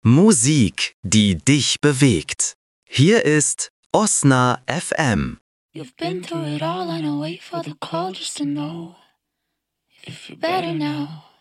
Musik, die dich bewegt. Hier ist Osna FM. You've been through it all and I wait for the call just to know if you're better now.